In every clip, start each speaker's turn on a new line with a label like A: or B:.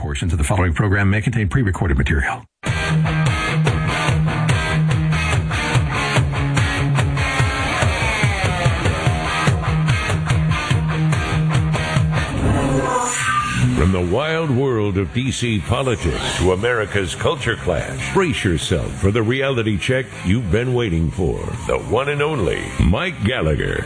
A: Portions of the following program may contain pre-recorded material.
B: From the wild world of D.C. politics to America's culture clash, brace yourself for the reality check you've been waiting for. The one and only Mike Gallagher.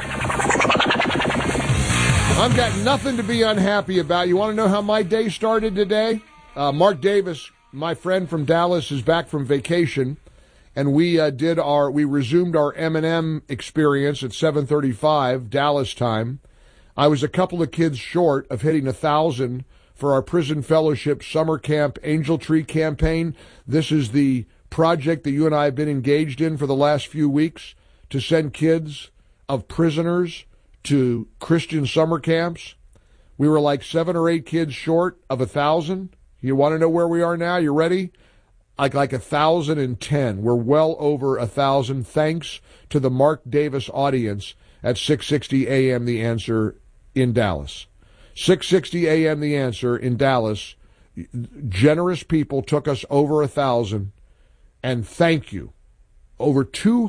C: I've got nothing to be unhappy about. You want to know how my day started today? Mark Davis, my friend from Dallas, is back from vacation, and we resumed our M&M experience at 7:35 Dallas time. I was a couple of kids short of hitting 1,000 for our Prison Fellowship Summer Camp Angel Tree campaign. This is the project that you and I have been engaged in for the last few weeks to send kids of prisoners to Christian summer camps. We were like 7 or 8 kids short of 1,000. You want to know where we are now? You ready? Like 1,010. We're well over 1,000 thanks to the Mark Davis audience at 660 AM The Answer in Dallas. 660 AM The Answer in Dallas. Generous people took us over 1,000, and thank you. Over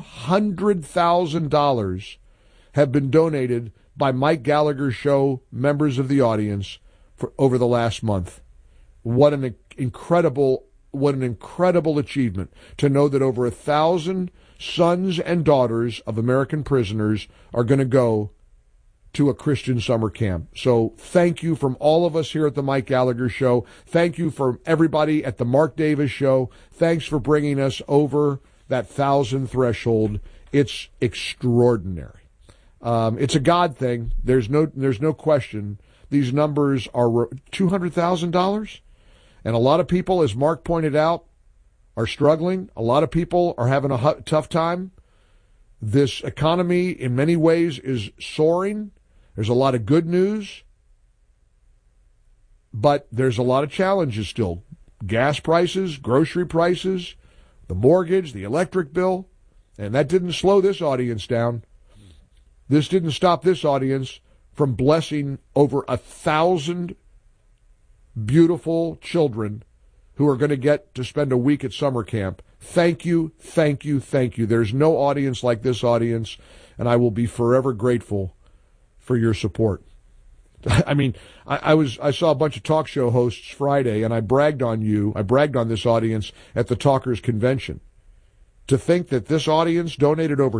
C: $200,000 have been donated by Mike Gallagher Show members of the audience over the last month. What an incredible achievement to know that over 1,000 sons and daughters of American prisoners are going to go to a Christian summer camp. So thank you from all of us here at the Mike Gallagher Show. Thank you from everybody at the Mark Davis Show. Thanks for bringing us over that 1,000 threshold. It's extraordinary. It's a God thing. There's no question. These numbers are $200,000, and a lot of people, as Mark pointed out, are struggling. A lot of people are having a tough time. This economy, in many ways, is soaring. There's a lot of good news, but there's a lot of challenges still. Gas prices, grocery prices, the mortgage, the electric bill, and that didn't slow this audience down. This didn't stop this audience from blessing over 1,000 beautiful children who are going to get to spend a week at summer camp. Thank you, thank you, thank you. There's no audience like this audience, and I will be forever grateful for your support. I mean, I saw a bunch of talk show hosts Friday, and I bragged on this audience at the Talkers Convention. To think that this audience donated over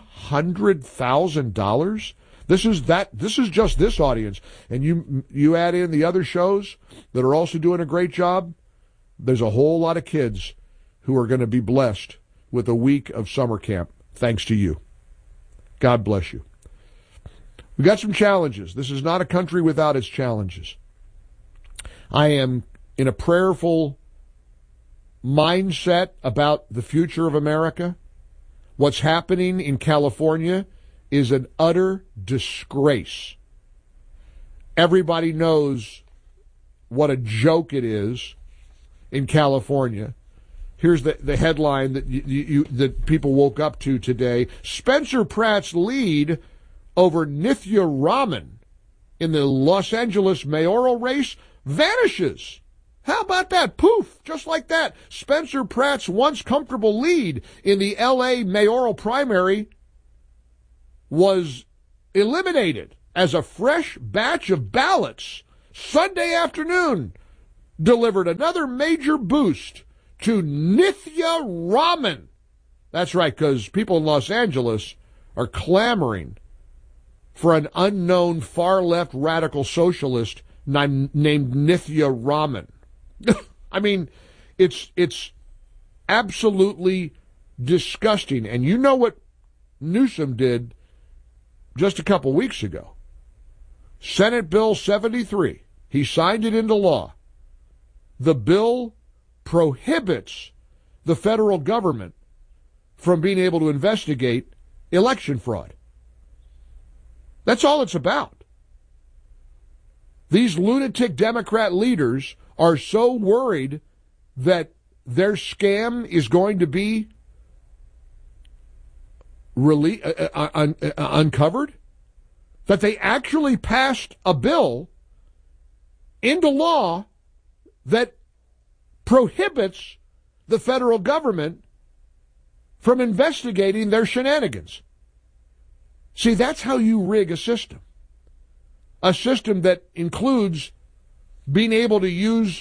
C: $200,000, this is just this audience, and you add in the other shows that are also doing a great job. There's a whole lot of kids who are going to be blessed with a week of summer camp thanks to you. God bless you. We got some challenges. This is not a country without its challenges. I am in a prayerful mindset about the future of America. What's happening in California is an utter disgrace. Everybody knows what a joke it is in California. Here's the headline that that people woke up to today. Spencer Pratt's lead over Nithya Raman in the Los Angeles mayoral race vanishes. How about that? Poof, just like that. Spencer Pratt's once comfortable lead in the L.A. mayoral primary was eliminated as a fresh batch of ballots Sunday afternoon delivered another major boost to Nithya Raman. That's right, because people in Los Angeles are clamoring for an unknown far-left radical socialist named Nithya Raman. I mean, it's absolutely disgusting. And you know what Newsom did just a couple weeks ago? Senate Bill 73. He signed it into law. The bill prohibits the federal government from being able to investigate election fraud. That's all it's about. These lunatic Democrat leaders are so worried that their scam is going to be uncovered that they actually passed a bill into law that prohibits the federal government from investigating their shenanigans. See, that's how you rig a system. A system that includes being able to use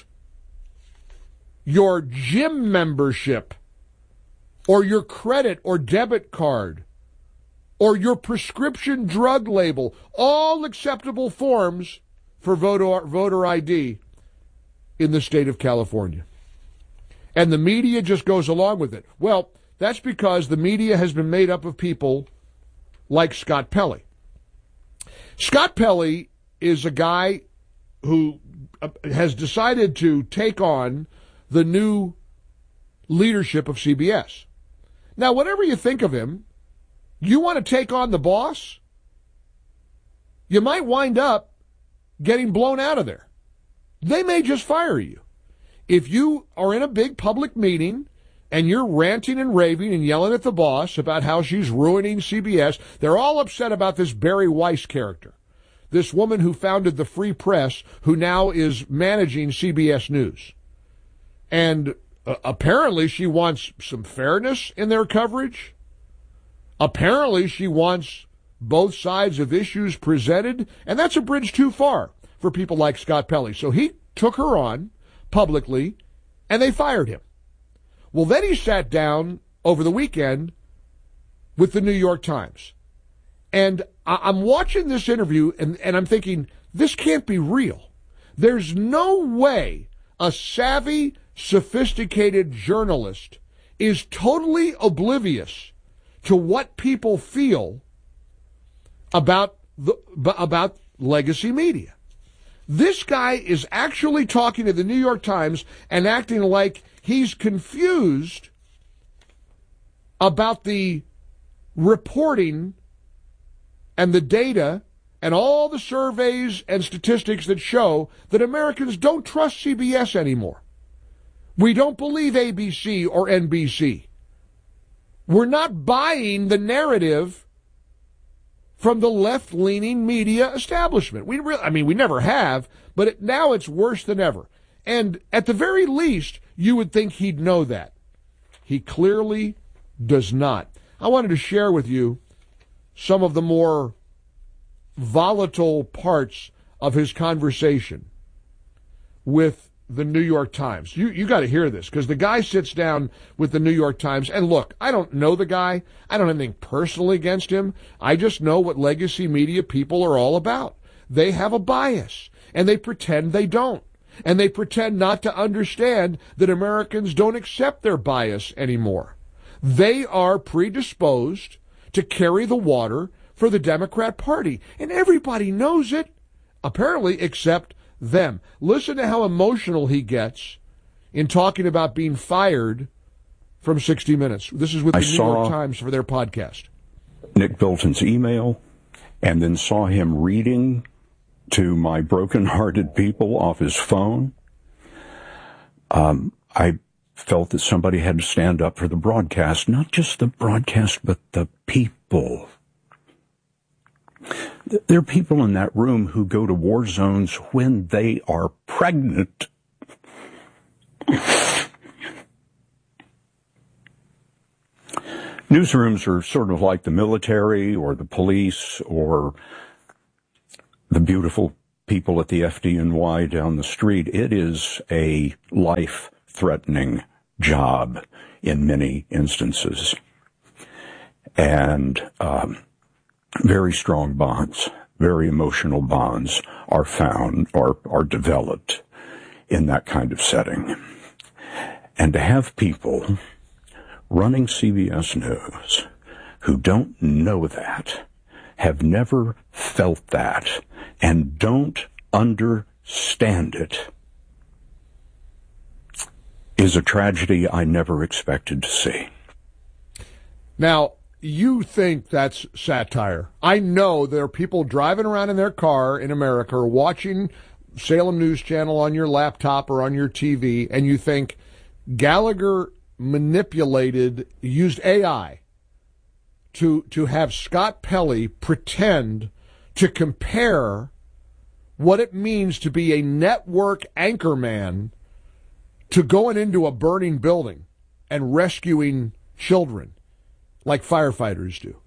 C: your gym membership or your credit or debit card or your prescription drug label, all acceptable forms for voter ID in the state of California. And the media just goes along with it. Well, that's because the media has been made up of people like Scott Pelley. Scott Pelley is a guy who has decided to take on the new leadership of CBS. Now, whatever you think of him, you want to take on the boss, you might wind up getting blown out of there. They may just fire you. If you are in a big public meeting and you're ranting and raving and yelling at the boss about how she's ruining CBS, they're all upset about this Barry Weiss character, this woman who founded the Free Press, who now is managing CBS News. And apparently she wants some fairness in their coverage. Apparently she wants both sides of issues presented, and that's a bridge too far for people like Scott Pelley. So he took her on publicly, and they fired him. Well, then he sat down over the weekend with the New York Times. And I'm watching this interview, and I'm thinking, this can't be real. There's no way a savvy, sophisticated journalist is totally oblivious to what people feel about legacy media. This guy is actually talking to the New York Times and acting like he's confused about the reporting and the data and all the surveys and statistics that show that Americans don't trust CBS anymore. We don't believe ABC or NBC. We're not buying the narrative from the left-leaning media establishment. We never have, but now it's worse than ever. And at the very least, you would think he'd know that. He clearly does not. I wanted to share with you some of the more volatile parts of his conversation with the New York Times. You got to hear this, because the guy sits down with the New York Times, and look, I don't know the guy. I don't have anything personally against him. I just know what legacy media people are all about. They have a bias, and they pretend they don't. And they pretend not to understand that Americans don't accept their bias anymore. They are predisposed to carry the water for the Democrat Party, and everybody knows it, apparently, except them. Listen to how emotional he gets in talking about being fired from 60 Minutes. This is with the New York Times for their podcast.
D: Nick Bilton's email, and then saw him reading to my broken-hearted people off his phone. I felt that somebody had to stand up for the broadcast, not just the broadcast, but the people. There are people in that room who go to war zones when they are pregnant. Newsrooms are sort of like the military or the police or the beautiful people at the FDNY down the street. It is a life-threatening job in many instances. And very strong bonds, very emotional bonds are found or are developed in that kind of setting. And to have people running CBS News who don't know that, have never felt that, and don't understand it is a tragedy I never expected to see.
C: Now, you think that's satire. I know there are people driving around in their car in America or watching Salem News Channel on your laptop or on your TV, and you think Gallagher used AI to have Scott Pelley pretend to compare what it means to be a network anchorman to going into a burning building and rescuing children like firefighters do.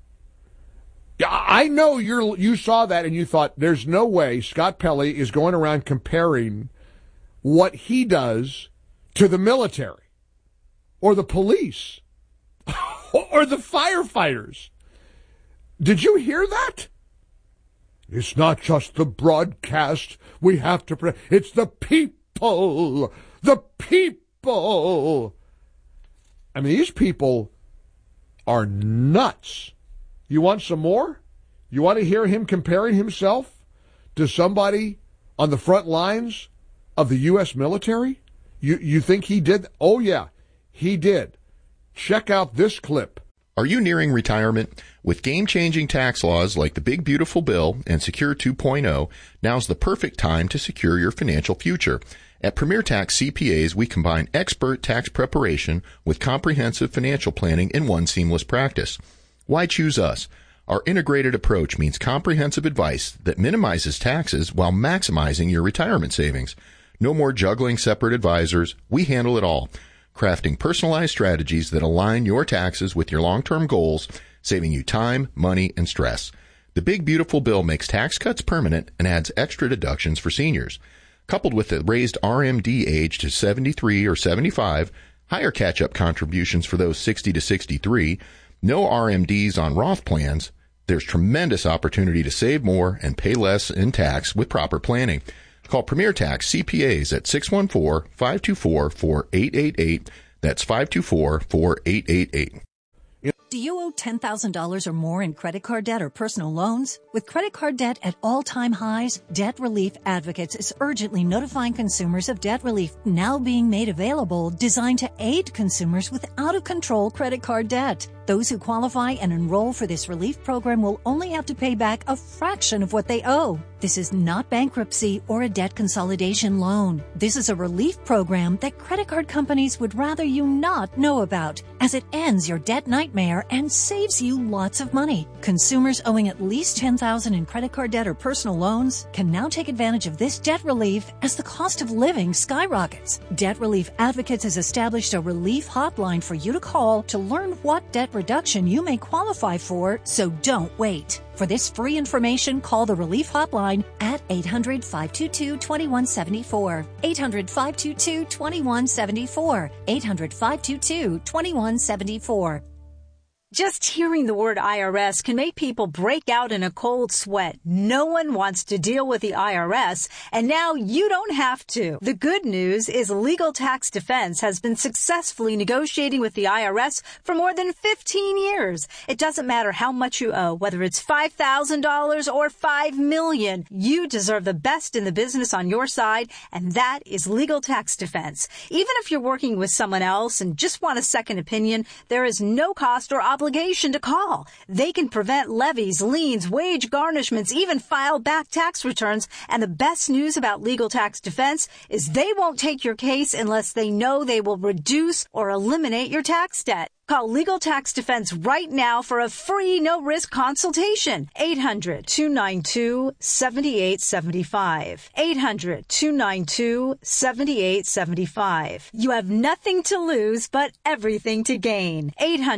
C: I know you saw that and you thought, there's no way Scott Pelley is going around comparing what he does to the military or the police or the firefighters. Did you hear that? It's not just the broadcast we have to it's the people. The people. I mean, these people are nuts. You want some more? You want to hear him comparing himself to somebody on the front lines of the U.S. military? You think he did? Oh, yeah, he did. Check out this clip.
E: Are you nearing retirement? With game-changing tax laws like the Big Beautiful Bill and Secure 2.0, now's the perfect time to secure your financial future. At Premier Tax CPAs, we combine expert tax preparation with comprehensive financial planning in one seamless practice. Why choose us? Our integrated approach means comprehensive advice that minimizes taxes while maximizing your retirement savings. No more juggling separate advisors. We handle it all, crafting personalized strategies that align your taxes with your long-term goals, saving you time, money, and stress. The Big Beautiful Bill makes tax cuts permanent and adds extra deductions for seniors. Coupled with the raised RMD age to 73 or 75, higher catch-up contributions for those 60 to 63, no RMDs on Roth plans, there's tremendous opportunity to save more and pay less in tax with proper planning. Call Premier Tax CPAs at 614-524-4888. That's 524-4888.
F: Do you owe $10,000 or more in credit card debt or personal loans? With credit card debt at all-time highs, Debt Relief Advocates is urgently notifying consumers of debt relief now being made available, designed to aid consumers with out-of-control credit card debt. Those who qualify and enroll for this relief program will only have to pay back a fraction of what they owe. This is not bankruptcy or a debt consolidation loan. This is a relief program that credit card companies would rather you not know about, as it ends your debt nightmare and saves you lots of money. Consumers owing at least $10,000 in credit card debt or personal loans can now take advantage of this debt relief as the cost of living skyrockets. Debt Relief Advocates has established a relief hotline for you to call to learn what debt reduction you may qualify for, so don't wait. For this free information, call the Relief Hotline at 800-522-2174. 800-522-2174. 800-522-2174.
G: Just hearing the word IRS can make people break out in a cold sweat. No one wants to deal with the IRS, and now you don't have to. The good news is Legal Tax Defense has been successfully negotiating with the IRS for more than 15 years. It doesn't matter how much you owe, whether it's $5,000 or $5 million. You deserve the best in the business on your side, and that is Legal Tax Defense. Even if you're working with someone else and just want a second opinion, there is no cost or obligation to call. They can prevent levies, liens, wage garnishments, even file back tax returns. And the best news about Legal Tax Defense is they won't take your case unless they know they will reduce or eliminate your tax debt. Call Legal Tax Defense right now for a free, no-risk consultation. 800-292-7875. 800-292-7875. You have nothing to lose but everything to gain.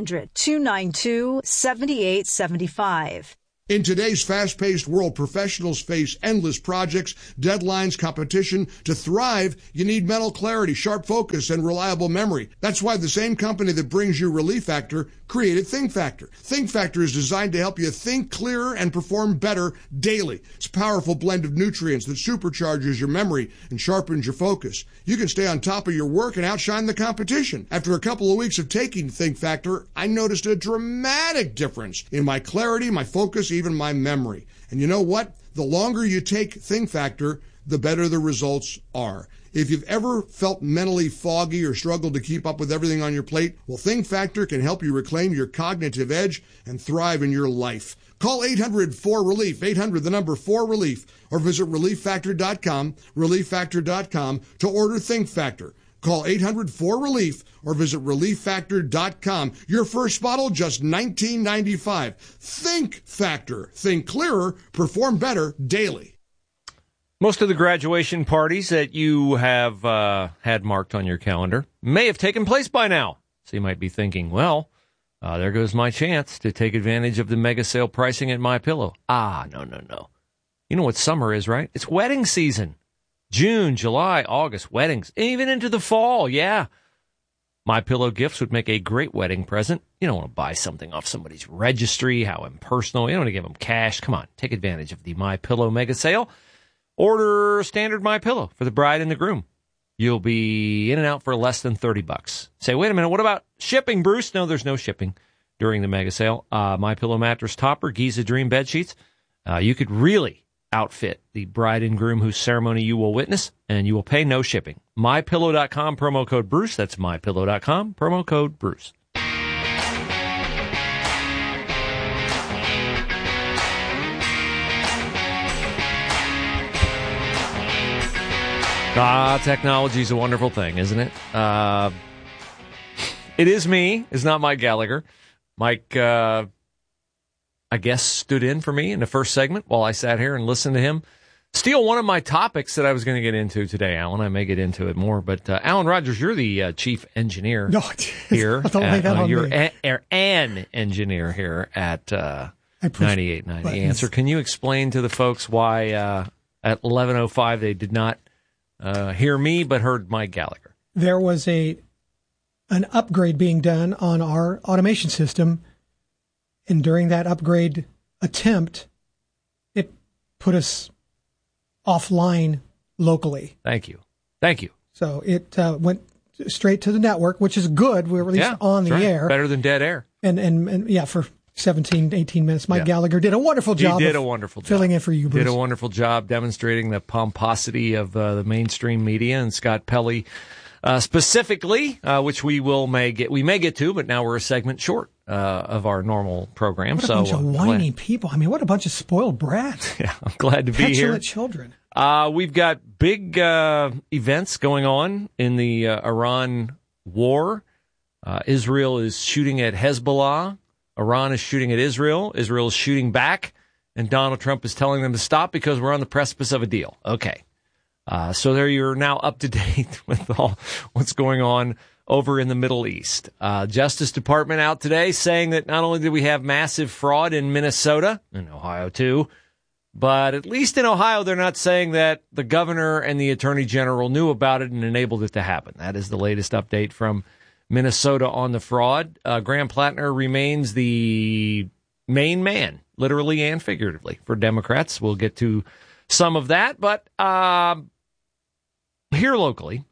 G: 800-292-7875.
C: In today's fast-paced world, professionals face endless projects, deadlines, competition. To thrive, you need mental clarity, sharp focus, and reliable memory. That's why the same company that brings you Relief Factor created Think Factor. Think Factor is designed to help you think clearer and perform better daily. It's a powerful blend of nutrients that supercharges your memory and sharpens your focus. You can stay on top of your work and outshine the competition. After a couple of weeks of taking Think Factor, I noticed a dramatic difference in my clarity, my focus, even my memory. And you know what? The longer you take Think Factor, the better the results are. If you've ever felt mentally foggy or struggled to keep up with everything on your plate, well, Think Factor can help you reclaim your cognitive edge and thrive in your life. Call 800-4RELIEF, 800-4RELIEF, or visit ReliefFactor.com, ReliefFactor.com to order Think Factor. Call 800-4RELIEF or visit ReliefFactor.com. Your first bottle, just $19.95. Think Factor. Think clearer, perform better daily.
H: Most of the graduation parties that you have had marked on your calendar may have taken place by now. So you might be thinking, well, there goes my chance to take advantage of the mega sale pricing at MyPillow. No. You know what summer is, right? It's wedding season. June, July, August, weddings, even into the fall, yeah. MyPillow gifts would make a great wedding present. You don't want to buy something off somebody's registry, how impersonal. You don't want to give them cash. Come on, take advantage of the MyPillow mega sale. Order standard MyPillow for the bride and the groom. You'll be in and out for less than $30. Say, wait a minute, what about shipping, Bruce? No, there's no shipping during the mega sale. MyPillow mattress topper, Giza Dream bed sheets. You could really outfit the bride and groom whose ceremony you will witness, and you will pay no shipping. MyPillow.com, promo code Bruce. That's MyPillow.com, promo code Bruce. Technology's a wonderful thing, isn't it? It is me. It's not Mike Gallagher. Mike, I guess, stood in for me in the first segment while I sat here and listened to him steal one of my topics that I was going to get into today, Alan. I may get into it more, but Alan Rogers, you're the chief engineer here.
I: Don't lay that on me.
H: An engineer here at 98.90 Answer. Can you explain to the folks why at 11:05 they did not hear me, but heard Mike Gallagher?
I: There was an upgrade being done on our automation system, and during that upgrade attempt, it put us offline locally.
H: Thank you.
I: So it went straight to the network, which is good. We were at least on the air.
H: Better than dead air.
I: And yeah, for 17, 18 minutes. Mike Gallagher did a wonderful job.
H: He did a wonderful job.
I: Filling in for you, Bruce.
H: Did a wonderful job demonstrating the pomposity of the mainstream media and Scott Pelley specifically, which we may get to, but now we're a segment short of our normal program.
I: What a bunch of whiny people. I mean, what a bunch of spoiled brats.
H: Yeah, I'm glad to be here.
I: Petulant children.
H: We've got big events going on in the Iran war. Israel is shooting at Hezbollah. Iran is shooting at Israel. Israel is shooting back. And Donald Trump is telling them to stop because we're on the precipice of a deal. Okay. So there you're now up to date with all what's going on over in the Middle East. Justice Department out today saying that not only did we have massive fraud in Minnesota, and Ohio too, but at least in Ohio, they're not saying that the governor and the attorney general knew about it and enabled it to happen. That is the latest update from Minnesota on the fraud. Graham Plattner remains the main man, literally and figuratively, for Democrats. We'll get to some of that, but here locally,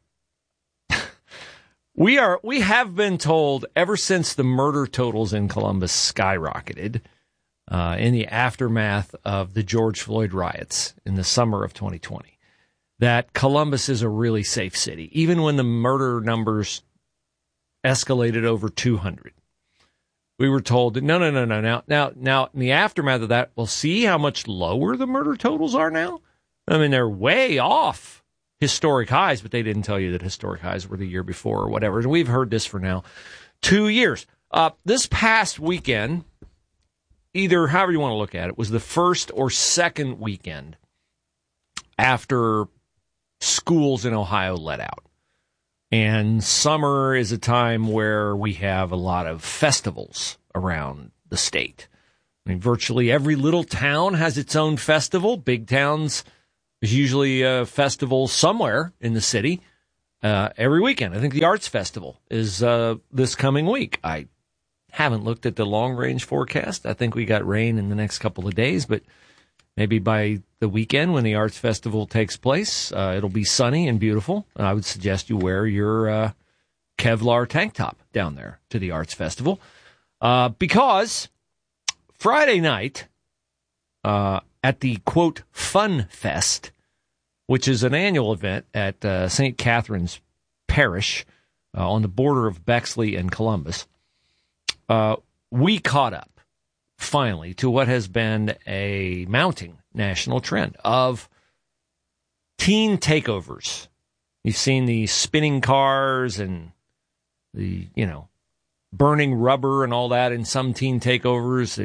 H: we have been told ever since the murder totals in Columbus skyrocketed in the aftermath of the George Floyd riots in the summer of 2020, that Columbus is a really safe city, even when the murder numbers escalated over 200. We were told that no. Now, in the aftermath of that, we'll see how much lower the murder totals are now. I mean, they're way off historic highs, but they didn't tell you that historic highs were the year before or whatever. And we've heard this for now 2 years. This past weekend, either however you want to look at it, was the first or second weekend after schools in Ohio let out. And summer is a time where we have a lot of festivals around the state. I mean, virtually every little town has its own festival. Big towns, there's usually a festival somewhere in the city every weekend. I think the Arts Festival is this coming week. I haven't looked at the long-range forecast. I think we got rain in the next couple of days, but maybe by the weekend when the Arts Festival takes place, it'll be sunny and beautiful. And I would suggest you wear your Kevlar tank top down there to the Arts Festival. Because Friday night at the, quote, Fun Fest, which is an annual event at St. Catherine's Parish on the border of Bexley and Columbus, we caught up finally to what has been a mounting national trend of teen takeovers. You've seen the spinning cars and the, burning rubber and all that in some teen takeovers. They've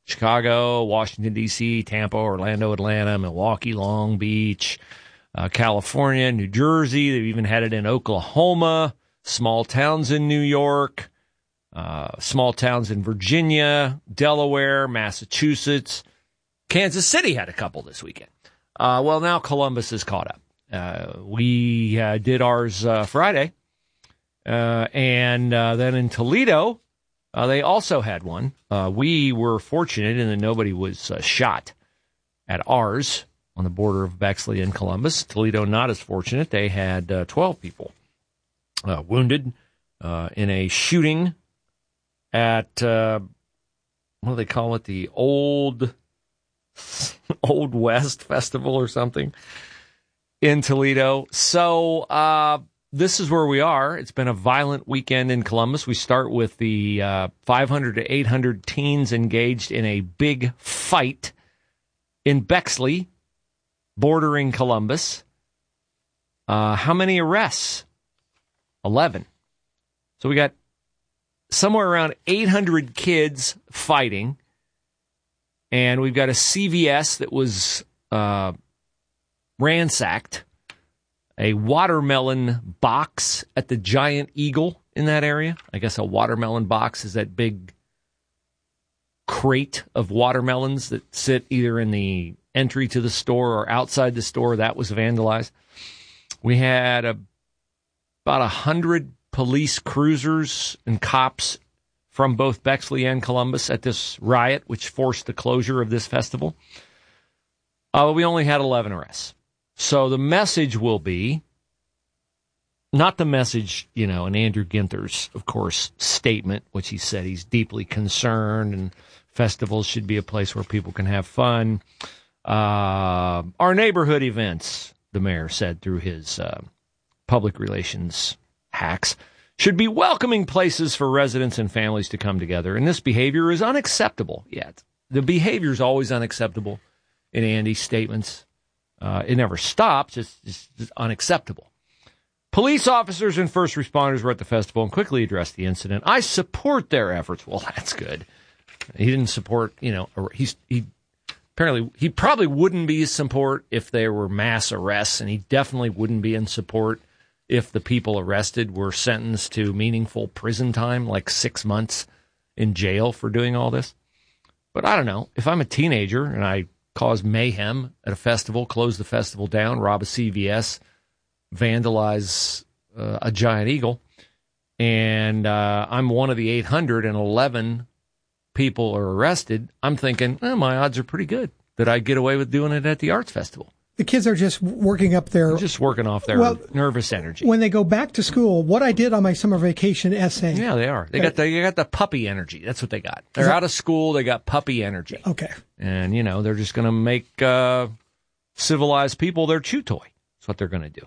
H: Chicago, Washington, D.C., Tampa, Orlando, Atlanta, Milwaukee, Long Beach, California, New Jersey. They've even had it in Oklahoma, small towns in New York, small towns in Virginia, Delaware, Massachusetts. Kansas City had a couple this weekend. Well, now Columbus is caught up. We did ours Friday, and then in Toledo, they also had one. We were fortunate in that nobody was shot at ours on the border of Bexley and Columbus. Toledo not as fortunate. They had 12 people wounded in a shooting at, what do they call it, the Old West Festival or something in Toledo. So this is where we are. It's been a violent weekend in Columbus. We start with the 500 to 800 teens engaged in a big fight in Bexley, bordering Columbus. How many arrests? 11. So we got somewhere around 800 kids fighting. And we've got a CVS that was ransacked, a watermelon box at the Giant Eagle in that area. I guess a watermelon box is that big crate of watermelons that sit either in the entry to the store or outside the store. That was vandalized. We had about 100 police cruisers and cops from both Bexley and Columbus at this riot, which forced the closure of this festival. We only had 11 arrests. So the message will be, not the message, in Andrew Ginther's, of course, statement, which he said he's deeply concerned and festivals should be a place where people can have fun. Our neighborhood events, the mayor said through his public relations hacks, should be welcoming places for residents and families to come together. And this behavior is unacceptable yet. The behavior is always unacceptable in Andy's statements. It never stops. It's unacceptable. Police officers and first responders were at the festival and quickly addressed the incident. I support their efforts. Well, that's good. He didn't support, he probably wouldn't be in support if there were mass arrests, and he definitely wouldn't be in support if the people arrested were sentenced to meaningful prison time, like 6 months in jail for doing all this. But I don't know. If I'm a teenager and I cause mayhem at a festival, close the festival down, rob a CVS, vandalize a Giant Eagle, and I'm one of the 811 people are arrested, I'm thinking, my odds are pretty good that I get away with doing it at the arts festival.
I: The kids are just working off their
H: nervous energy.
I: When they go back to school, what I did on my summer vacation essay.
H: Yeah, they are. They got the puppy energy. That's what they got. They're out of school. They got puppy energy.
I: Okay.
H: And, they're just going to make civilized people their chew toy. That's what they're going to do.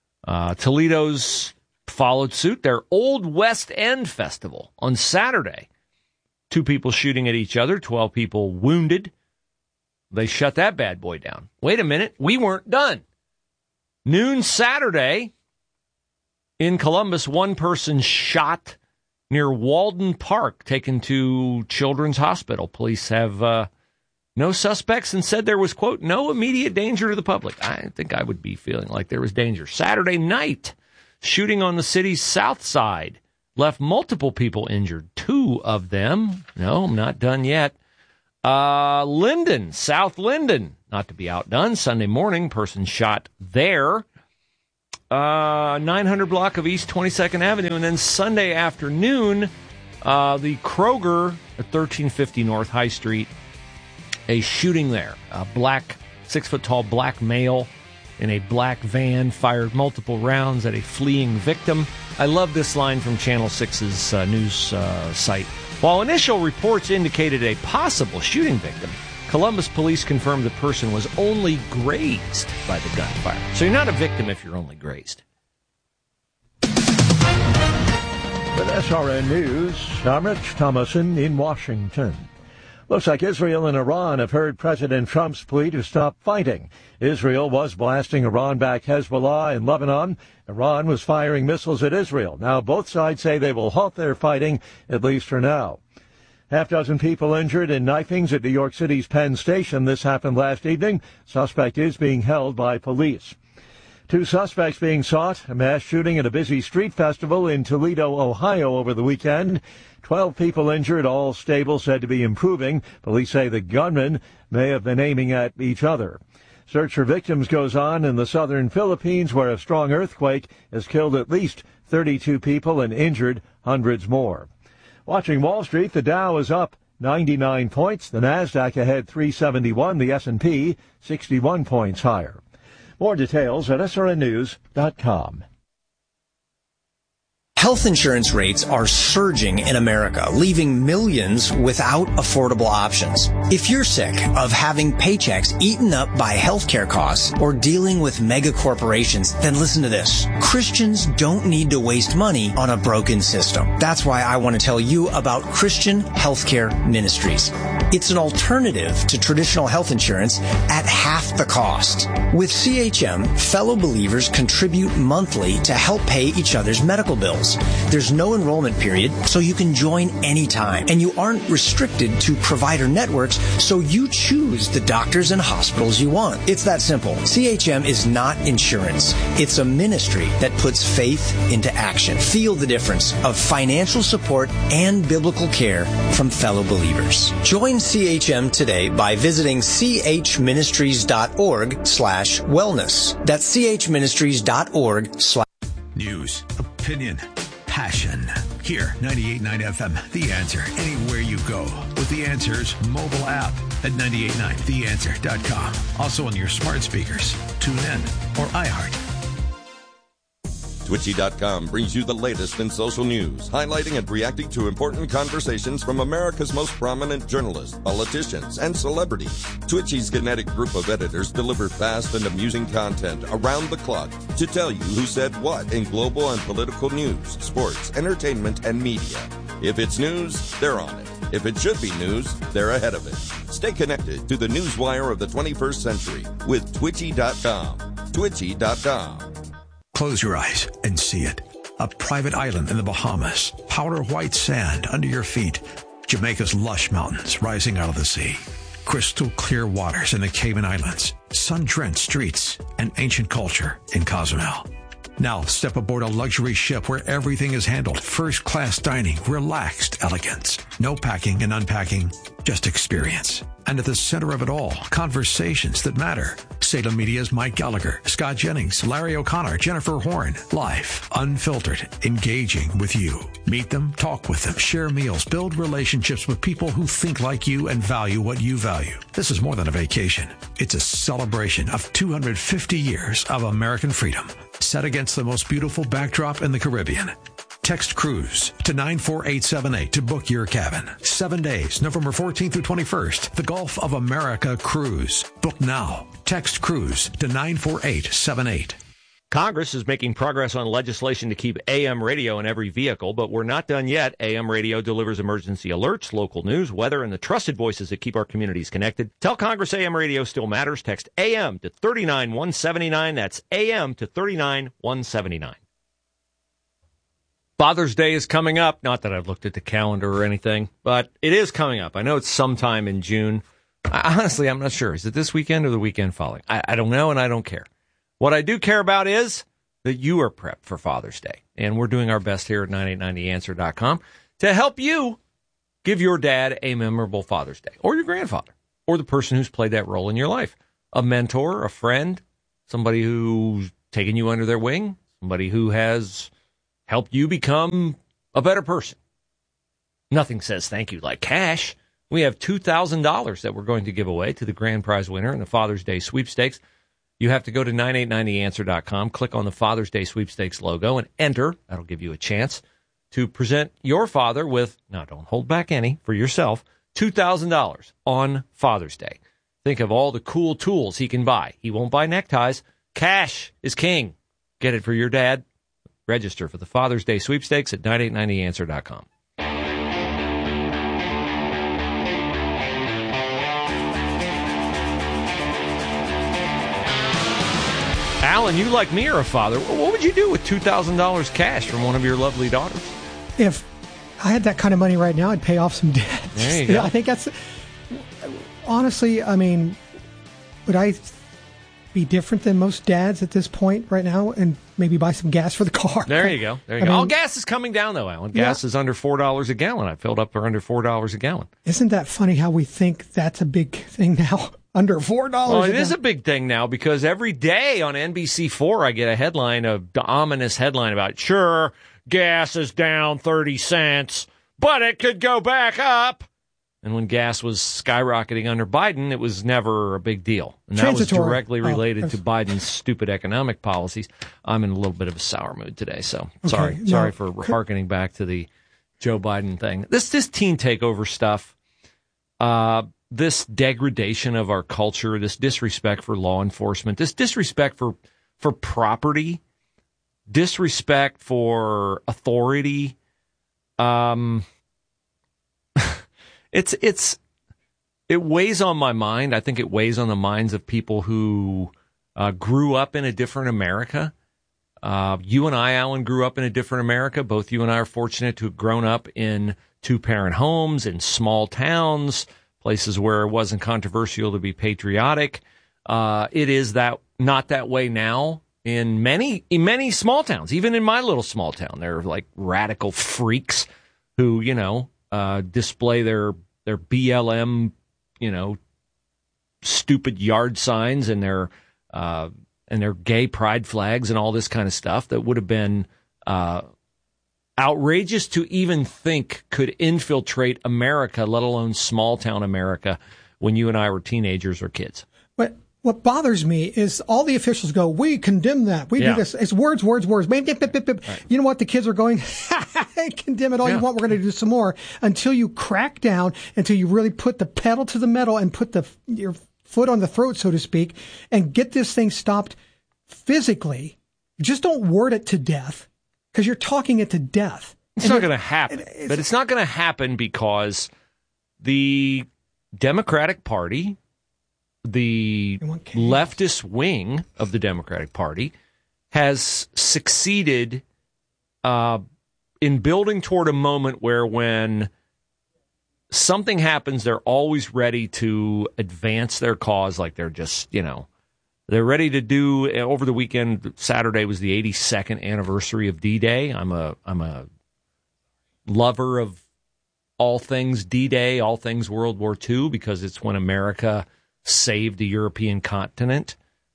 H: Toledo's followed suit. Their Old West End Festival on Saturday. 2 people shooting at each other, 12 people wounded. They shut that bad boy down. Wait a minute. We weren't done. Noon Saturday in Columbus, 1 person shot near Walden Park, taken to Children's Hospital. Police have no suspects and said there was, quote, no immediate danger to the public. I think I would be feeling like there was danger. Saturday night, shooting on the city's south side left multiple people injured. 2 of them. No, I'm not done yet. Linden, South Linden, not to be outdone. Sunday morning, person shot there. 900 block of East 22nd Avenue. And then Sunday afternoon, the Kroger at 1350 North High Street, a shooting there. A 6-foot-tall black male in a black van fired multiple rounds at a fleeing victim. I love this line from Channel 6's news site. While initial reports indicated a possible shooting victim, Columbus police confirmed the person was only grazed by the gunfire. So you're not a victim if you're only grazed.
J: With SRN News, I'm Rich Thomason in Washington. Looks like Israel and Iran have heard President Trump's plea to stop fighting. Israel was blasting Iran-backed Hezbollah in Lebanon. Iran was firing missiles at Israel. Now both sides say they will halt their fighting, at least for now. Half-dozen people injured in knifings at New York City's Penn Station. This happened last evening. Suspect is being held by police. 2 suspects being sought. A mass shooting at a busy street festival in Toledo, Ohio over the weekend. 12 people injured, all stable, said to be improving. Police say the gunmen may have been aiming at each other. Search for victims goes on in the southern Philippines, where a strong earthquake has killed at least 32 people and injured hundreds more. Watching Wall Street, the Dow is up 99 points. The Nasdaq ahead 371. The S&P 61 points higher. More details at srnnews.com.
K: Health insurance rates are surging in America, leaving millions without affordable options. If you're sick of having paychecks eaten up by healthcare costs or dealing with mega corporations, then listen to this. Christians don't need to waste money on a broken system. That's why I want to tell you about Christian Healthcare Ministries. It's an alternative to traditional health insurance at half the cost. With CHM, fellow believers contribute monthly to help pay each other's medical bills. There's no enrollment period, so you can join anytime. And you aren't restricted to provider networks, so you choose the doctors and hospitals you want. It's that simple. CHM is not insurance. It's a ministry that puts faith into action. Feel the difference of financial support and biblical care from fellow believers. Join CHM today by visiting chministries.org/wellness. That's chministries.org/.
A: News, opinion, passion. Here, 98.9 FM, The Answer. Anywhere you go with The Answer's mobile app at 989theanswer.com. Also on your smart speakers, tune in, or iHeart.
L: Twitchy.com brings you the latest in social news, highlighting and reacting to important conversations from America's most prominent journalists, politicians, and celebrities. Twitchy's kinetic group of editors deliver fast and amusing content around the clock to tell you who said what in global and political news, sports, entertainment, and media. If it's news, they're on it. If it should be news, they're ahead of it. Stay connected to the newswire of the 21st century with Twitchy.com. Twitchy.com.
A: Close your eyes and see it. A private island in the Bahamas. Powder white sand under your feet. Jamaica's lush mountains rising out of the sea. Crystal clear waters in the Cayman Islands. Sun-drenched streets and ancient culture in Cozumel. Now step aboard a luxury ship where everything is handled. First-class dining, relaxed elegance. No packing and unpacking, just experience. And at the center of it all, conversations that matter. Salem Media's Mike Gallagher, Scott Jennings, Larry O'Connor, Jennifer Horn. Live, unfiltered, engaging with you. Meet them, talk with them, share meals, build relationships with people who think like you and value what you value. This is more than a vacation. It's a celebration of 250 years of American freedom, set against the most beautiful backdrop in the Caribbean. Text cruise to 94878 to book your cabin. 7 days, November 14th through 21st. The Gulf of America Cruise. Book now. Text cruise to 94878.
H: Congress is making progress on legislation to keep AM radio in every vehicle, but we're not done yet. AM radio delivers emergency alerts, local news, weather, and the trusted voices that keep our communities connected. Tell Congress AM radio still matters. Text AM to 39179. That's AM to 39179. Father's Day is coming up. Not that I've looked at the calendar or anything, but it is coming up. I know it's sometime in June. Honestly, I'm not sure. Is it this weekend or the weekend following? I don't know, and I don't care. What I do care about is that you are prepped for Father's Day. And we're doing our best here at 989theanswer.com to help you give your dad a memorable Father's Day, or your grandfather, or the person who's played that role in your life. A mentor, a friend, somebody who's taken you under their wing, somebody who has helped you become a better person. Nothing says thank you like cash. We have $2,000 that we're going to give away to the grand prize winner in the Father's Day sweepstakes. You have to go to 989theanswer.com, click on the Father's Day sweepstakes logo, and enter. That'll give you a chance to present your father with, now don't hold back any, for yourself, $2,000 on Father's Day. Think of all the cool tools he can buy. He won't buy neckties. Cash is king. Get it for your dad. Register for the Father's Day sweepstakes at 989theanswer.com. Alan, you like me are a father. What would you do with $2,000 cash from one of your lovely daughters?
I: If I had that kind of money right now, I'd pay off some debt.
H: There you go.
I: I think that's, honestly, I mean, would I be different than most dads at this point right now and maybe buy some gas for the car?
H: There you go. There you go. All gas is coming down, though, Alan. Gas is under $4 a gallon. I filled up for under $4 a gallon.
I: Isn't that funny how we think that's a big thing now? Under $4.
H: Well, it is a big thing now because every day on NBC4 I get a headline, an ominous headline about, sure, gas is down 30 cents, but it could go back up. And when gas was skyrocketing under Biden, it was never a big deal. And that was directly related to Biden's stupid economic policies. I'm in a little bit of a sour mood today, so sorry for hearkening back to the Joe Biden thing. This teen takeover stuff, this degradation of our culture, this disrespect for law enforcement, this disrespect for property, disrespect for authority, it weighs on my mind. I think it weighs on the minds of people who grew up in a different America. You and I, Alan, grew up in a different America. Both you and I are fortunate to have grown up in two-parent homes, in small towns, places where it wasn't controversial to be patriotic. It is not that way now in many small towns. Even in my little small town, there are like radical freaks who, display their BLM, stupid yard signs and their gay pride flags and all this kind of stuff that would have been outrageous to even think could infiltrate America, let alone small town America, when you and I were teenagers or kids.
I: But what bothers me is all the officials go, we condemn that. We do this. It's words. Right. You know what? The kids are going, condemn it all you want. We're going to do some more until you crack down, until you really put the pedal to the metal and put your foot on the throat, so to speak, and get this thing stopped physically. Just don't word it to death because you're talking it to death.
H: It's not going to happen. But it's not going to happen because the Democratic Party, the leftist wing of the Democratic Party, has succeeded in building toward a moment where when something happens, they're always ready to advance their cause. Like they're just, they're ready to do. Over the weekend, Saturday was the 82nd anniversary of D-Day. I'm a lover of all things D-Day, all things World War II, because it's when America saved the European continent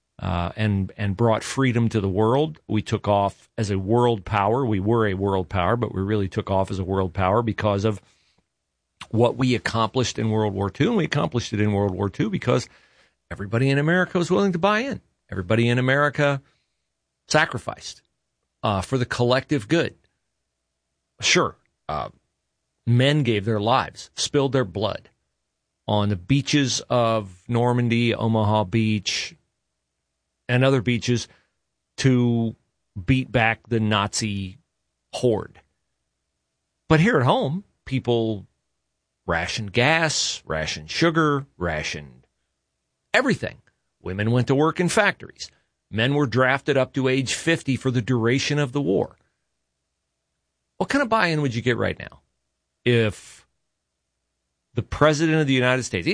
H: and brought freedom to the world. We took off as a world power. We were a world power, but we really took off as a world power because of what we accomplished in World War II. And we accomplished it in World War II because everybody in America was willing to buy in. Everybody in America sacrificed for the collective good. Sure, men gave their lives, spilled their blood on the beaches of Normandy, Omaha Beach, and other beaches to beat back the Nazi horde. But here at home, people rationed gas, rationed sugar, rationed everything. Women went to work in factories. Men were drafted up to age 50 for the duration of the war. What kind of buy-in would you get right now if the president of the United States,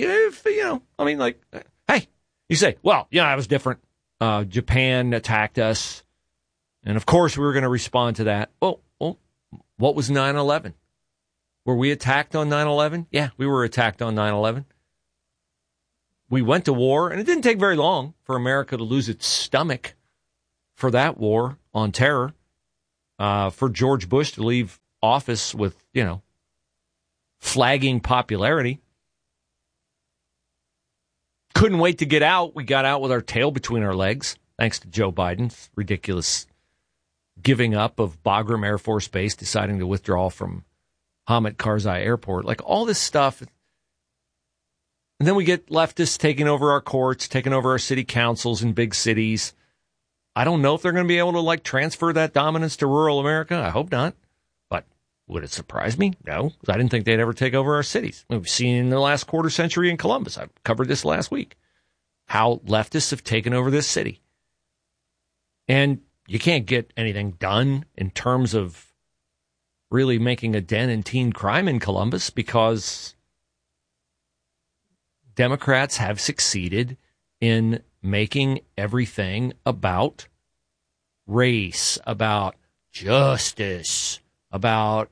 H: hey, you say, well, I was different. Japan attacked us. And of course, we were going to respond to that. Well, what was 9/11? Were we attacked on 9/11? Yeah, we were attacked on 9/11. We went to war, and it didn't take very long for America to lose its stomach for that war on terror, for George Bush to leave office with, flagging popularity. Couldn't wait to get out. We got out with our tail between our legs, thanks to Joe Biden's ridiculous giving up of Bagram Air Force Base, deciding to withdraw from Hamid Karzai Airport. Like all this stuff. And then we get leftists taking over our courts, taking over our city councils in big cities. I don't know if they're going to be able to transfer that dominance to rural America. I hope not. But would it surprise me? No, because I didn't think they'd ever take over our cities. We've seen in the last quarter century in Columbus, I covered this last week, how leftists have taken over this city. And you can't get anything done in terms of really making a dent in teen crime in Columbus because Democrats have succeeded in making everything about race, about justice, about,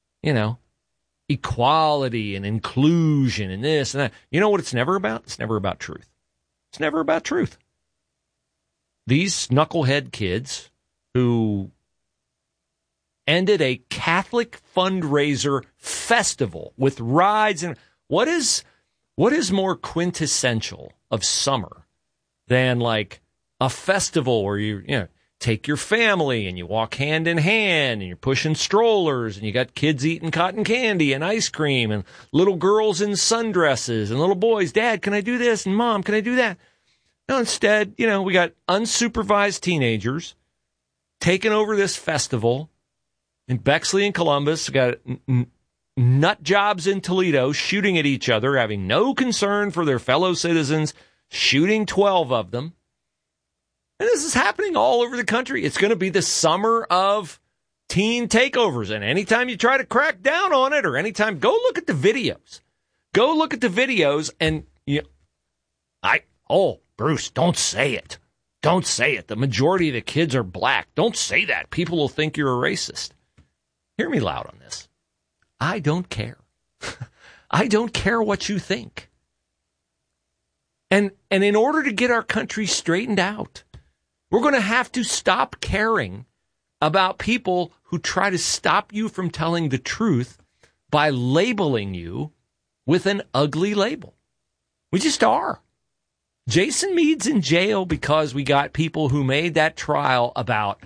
H: equality and inclusion and this and that. You know what it's never about? It's never about truth. It's never about truth. These knucklehead kids who ended a Catholic fundraiser festival with rides and what is more quintessential of summer than like a festival where you take your family and you walk hand in hand and you're pushing strollers and you got kids eating cotton candy and ice cream and little girls in sundresses and little boys, Dad, can I do this? And Mom, can I do that? No, instead, we got unsupervised teenagers taking over this festival in Bexley and Columbus. We got nut jobs in Toledo shooting at each other, having no concern for their fellow citizens, shooting 12 of them. And this is happening all over the country. It's going to be the summer of teen takeovers. And anytime you try to crack down on it or anytime, go look at the videos. Go look at the videos and, Bruce, don't say it. Don't say it. The majority of the kids are black. Don't say that. People will think you're a racist. Hear me loud on this. I don't care. I don't care what you think. And in order to get our country straightened out, we're going to have to stop caring about people who try to stop you from telling the truth by labeling you with an ugly label. We just are. Jason Meade's in jail because we got people who made that trial about,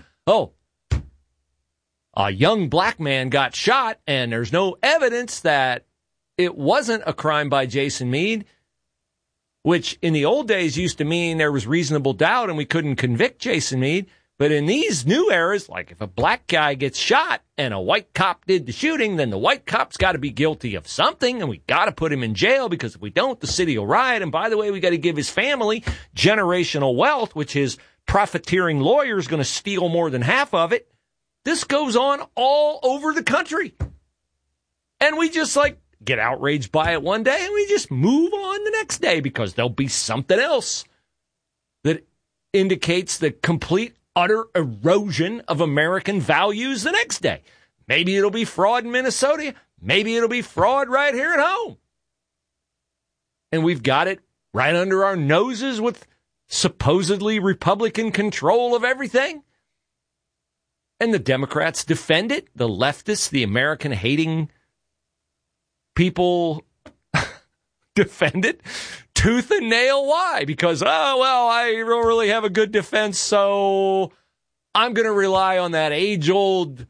H: a young black man got shot and there's no evidence that it wasn't a crime by Jason Meade, which in the old days used to mean there was reasonable doubt and we couldn't convict Jason Meade. But in these new eras, like if a black guy gets shot and a white cop did the shooting, then the white cop's got to be guilty of something and we got to put him in jail because if we don't, the city will riot. And by the way, we got to give his family generational wealth, which his profiteering lawyer is going to steal more than half of it. This goes on all over the country. And we just get outraged by it one day and we just move on the next day because there'll be something else that indicates the complete, utter erosion of American values the next day. Maybe it'll be fraud in Minnesota. Maybe it'll be fraud right here at home. And we've got it right under our noses with supposedly Republican control of everything. And the Democrats defend it. The leftists, the American-hating people defend it tooth and nail. Why? Because, I don't really have a good defense, so I'm going to rely on that age-old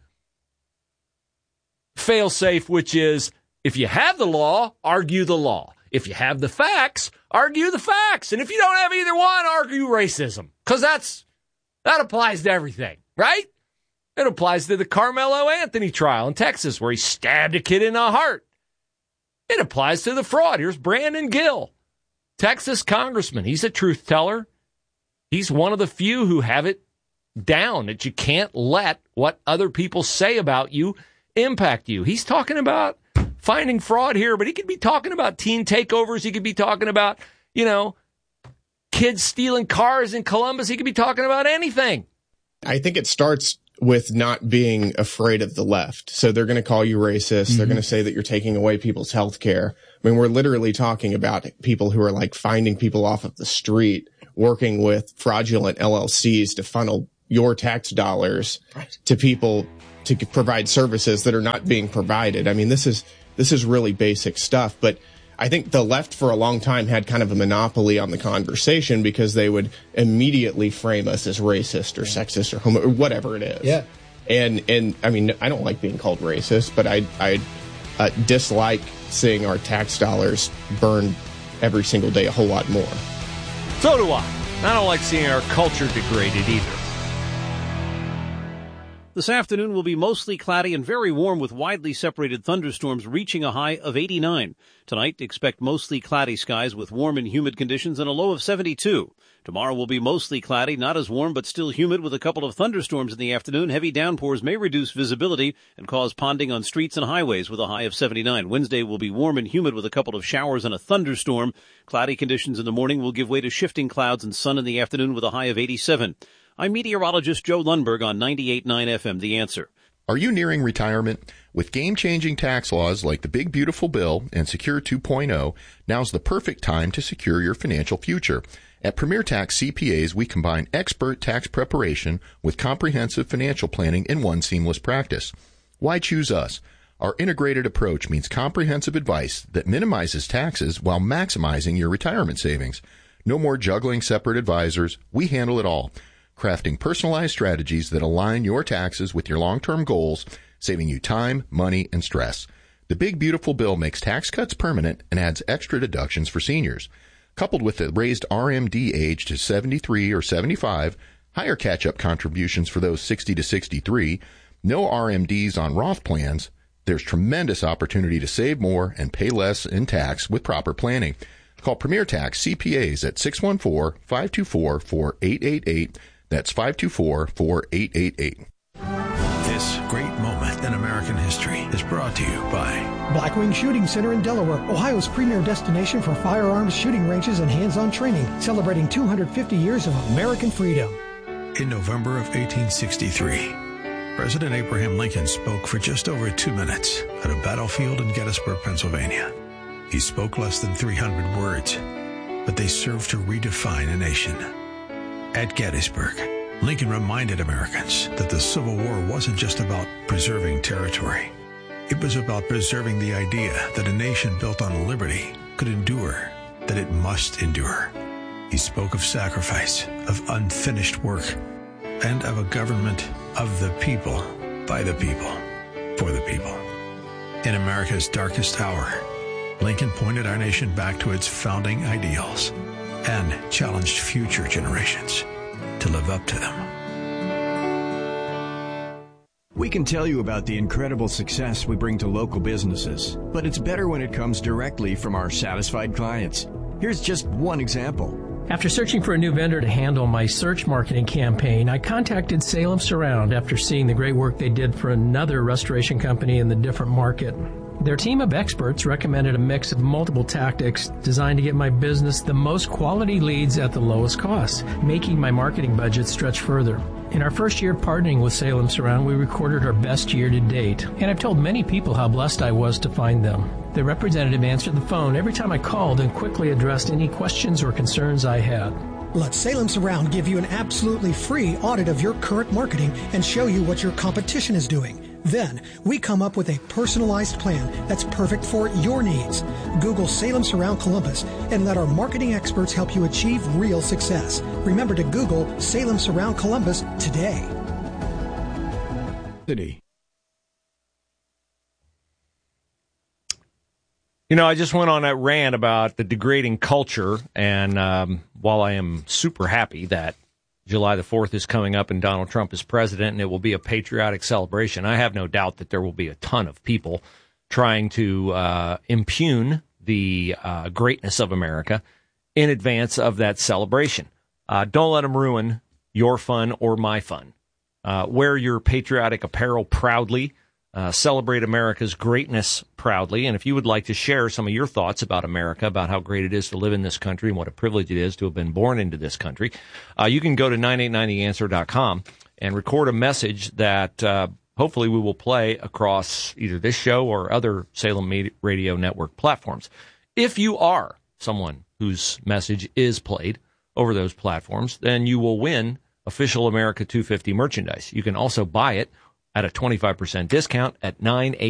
H: fail-safe, which is if you have the law, argue the law. If you have the facts, argue the facts. And if you don't have either one, argue racism. Because that applies to everything, right? It applies to the Carmelo Anthony trial in Texas where he stabbed a kid in the heart. It applies to the fraud. Here's Brandon Gill, Texas congressman. He's a truth teller. He's one of the few who have it down that you can't let what other people say about you impact you. He's talking about finding fraud here, but he could be talking about teen takeovers. He could be talking about, kids stealing cars in Columbus. He could be talking about anything.
M: I think it starts with not being afraid of the left. So they're going to call you racist. Mm-hmm. They're going to say that you're taking away people's health care. I mean, we're literally talking about people who are finding people off of the street, working with fraudulent LLCs to funnel your tax dollars to people to provide services that are not being provided. I mean, this is really basic stuff, but I think the left for a long time had kind of a monopoly on the conversation because they would immediately frame us as racist or sexist or homo or whatever it is. Yeah. And I mean, I don't like being called racist, but I dislike seeing our tax dollars burned every single day a whole lot more.
H: So do I. I don't like seeing our culture degraded either.
N: This afternoon will be mostly cloudy and very warm with widely separated thunderstorms reaching a high of 89. Tonight, expect mostly cloudy skies with warm and humid conditions and a low of 72. Tomorrow will be mostly cloudy, not as warm but still humid with a couple of thunderstorms in the afternoon. Heavy downpours may reduce visibility and cause ponding on streets and highways with a high of 79. Wednesday will be warm and humid with a couple of showers and a thunderstorm. Cloudy conditions in the morning will give way to shifting clouds and sun in the afternoon with a high of 87. I'm meteorologist Joe Lundberg on 98.9 FM, The Answer.
E: Are you nearing retirement? With game-changing tax laws like the Big Beautiful Bill and Secure 2.0, now's the perfect time to secure your financial future. At Premier Tax CPAs, we combine expert tax preparation with comprehensive financial planning in one seamless practice. Why choose us? Our integrated approach means comprehensive advice that minimizes taxes while maximizing your retirement savings. No more juggling separate advisors. We handle it all, crafting personalized strategies that align your taxes with your long-term goals, saving you time, money, and stress. The Big Beautiful Bill makes tax cuts permanent and adds extra deductions for seniors. Coupled with the raised RMD age to 73 or 75, higher catch-up contributions for those 60 to 63, no RMDs on Roth plans, there's tremendous opportunity to save more and pay less in tax with proper planning. Call Premier Tax CPAs at 614-524-4888. That's 524-4888.
A: This great moment in American history is brought to you by
I: Blackwing Shooting Center in Delaware, Ohio's premier destination for firearms, shooting ranges, and hands-on training, celebrating 250 years of American freedom.
A: In November of 1863, President Abraham Lincoln spoke for just over 2 minutes at a battlefield in Gettysburg, Pennsylvania. He spoke less than 300 words, but they served to redefine a nation. At Gettysburg, Lincoln reminded Americans that the Civil War wasn't just about preserving territory. It was about preserving the idea that a nation built on liberty could endure, that it must endure. He spoke of sacrifice, of unfinished work, and of a government of the people, by the people, for the people. In America's darkest hour, Lincoln pointed our nation back to its founding ideals and challenged future generations to live up to them.
O: We can tell you about the incredible success we bring to local businesses, but it's better when it comes directly from our satisfied clients. Here's just one example.
P: After searching for a new vendor to handle my search marketing campaign, I contacted Salem Surround after seeing the great work they did for another restoration company in the different market. Their team of experts recommended a mix of multiple tactics designed to get my business the most quality leads at the lowest cost, making my marketing budget stretch further. In our first year partnering with Salem Surround, we recorded our best year to date, and I've told many people how blessed I was to find them. The representative answered the phone every time I called and quickly addressed any questions or concerns I had.
I: Let Salem Surround give you an absolutely free audit of your current marketing and show you what your competition is doing. Then, we come up with a personalized plan that's perfect for your needs. Google Salem Surround Columbus and let our marketing experts help you achieve real success. Remember to Google Salem Surround Columbus today.
H: You know, I just went on that rant about the degrading culture, and while I am super happy that July the 4th is coming up and Donald Trump is president and it will be a patriotic celebration, I have no doubt that there will be a ton of people trying to impugn the greatness of America in advance of that celebration. Don't let them ruin your fun or my fun. Wear your patriotic apparel proudly. Celebrate America's greatness proudly. And if you would like to share some of your thoughts about America, about how great it is to live in this country and what a privilege it is to have been born into this country, you can go to 989theanswer.com and record a message that hopefully we will play across either this show or other Salem Radio Network platforms. If you are someone whose message is played over those platforms, then you will win official America 250 merchandise. You can also buy it at a 25% discount at 989.